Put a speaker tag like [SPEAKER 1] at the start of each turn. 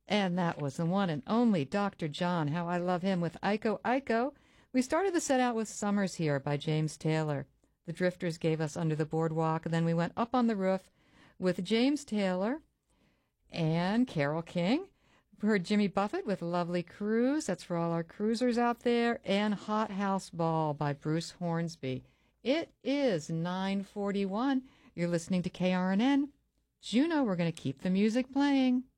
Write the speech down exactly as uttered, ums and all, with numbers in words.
[SPEAKER 1] And that was the one and only Doctor John. How I love him with Iko Iko. We started the set out with Summers Here by James Taylor. The Drifters gave us Under the Boardwalk, and then we went Up on the Roof with James Taylor and Carole King. We heard Jimmy Buffett with Lovely Cruise. That's for all our cruisers out there. And Hot House Ball by Bruce Hornsby. It is nine forty-one. You're listening to K R N N. Juneau, we're going to keep the music playing.